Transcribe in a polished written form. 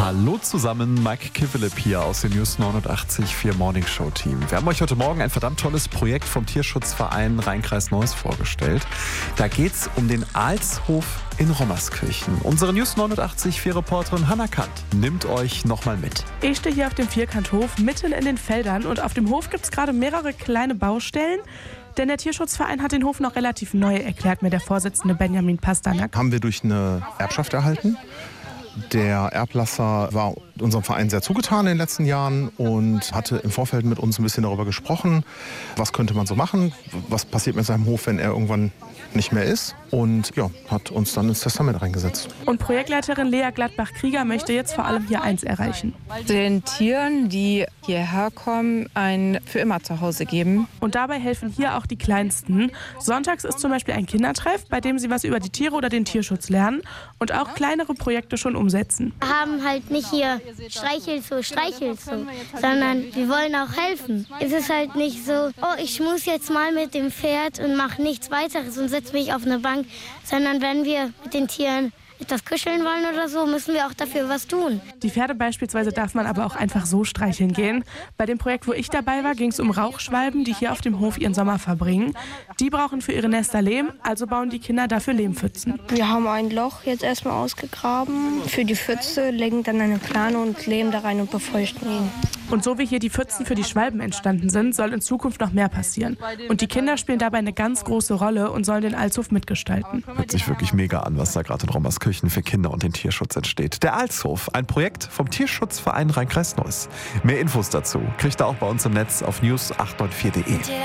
Hallo zusammen, Mike Kivelip hier aus dem News 89.4 Morning Show Team. Wir haben euch heute Morgen ein verdammt tolles Projekt vom Tierschutzverein Rhein-Kreis Neuss vorgestellt. Da geht's um den Aalshof in Rommerskirchen. Unsere News 89.4 Reporterin Hannah Kant nimmt euch nochmal mit. Ich stehe hier auf dem Vierkanthof mitten in den Feldern und auf dem Hof gibt es gerade mehrere kleine Baustellen. Denn der Tierschutzverein hat den Hof noch relativ neu, erklärt mir der Vorsitzende Benjamin Pasternak. Haben wir durch eine Erbschaft erhalten. Der Erblasser war unserem Verein sehr zugetan in den letzten Jahren und hatte im Vorfeld mit uns ein bisschen darüber gesprochen, was könnte man so machen, was passiert mit seinem Hof, wenn er irgendwann nicht mehr ist. Und ja, hat uns dann ins Testament reingesetzt. Und Projektleiterin Lea Gladbach-Krieger möchte jetzt vor allem hier eins erreichen. Den Tieren, die hierher kommen, ein für immer Zuhause geben. Und dabei helfen hier auch die Kleinsten. Sonntags ist zum Beispiel ein Kindertreff, bei dem sie was über die Tiere oder den Tierschutz lernen und auch kleinere Projekte schon umsetzen. Wir haben halt nicht hier streichelst so, sondern wir wollen auch helfen. Es ist halt nicht so, oh, ich muss jetzt mal mit dem Pferd und mache nichts weiteres und setze mich auf eine Bank, sondern wenn wir mit den Tieren etwas kuscheln wollen oder so, müssen wir auch dafür was tun. Die Pferde beispielsweise darf man aber auch einfach so streicheln gehen. Bei dem Projekt, wo ich dabei war, ging es um Rauchschwalben, die hier auf dem Hof ihren Sommer verbringen. Die brauchen für ihre Nester Lehm, also bauen die Kinder dafür Lehmpfützen. Wir haben ein Loch jetzt erstmal ausgegraben für die Pfütze, legen dann eine Plane und Lehm da rein und befeuchten ihn. Und so wie hier die Pfützen für die Schwalben entstanden sind, soll in Zukunft noch mehr passieren. Und die Kinder spielen dabei eine ganz große Rolle und sollen den Aalshof mitgestalten. Hört sich wirklich mega an, was da gerade in Rommerskirchen für Kinder und den Tierschutz entsteht. Der Aalshof, ein Projekt vom Tierschutzverein Rhein-Kreis Neuss. Mehr Infos dazu kriegt ihr auch bei uns im Netz auf news894.de.